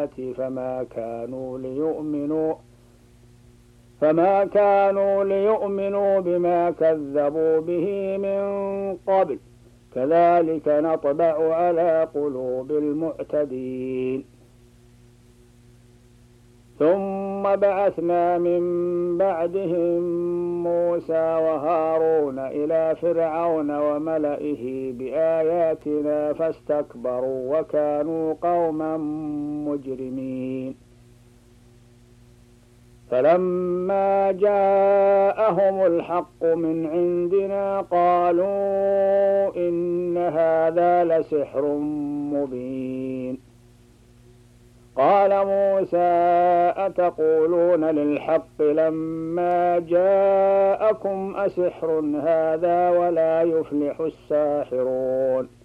الآيات فما كانوا ليؤمنوا بما كذبوا به من قبل كذلك نطبع على قلوب المعتدين. ثم بعثنا من بعدهم موسى وهارون إلى فرعون وملئه بآياتنا فاستكبروا وكانوا قوما مجرمين. فلما جاءهم الحق من عندنا قالوا إن هذا لسحر مبين. قال موسى أتقولون للحق لما جاءكم أسحر هذا ولا يفلح الساحرون.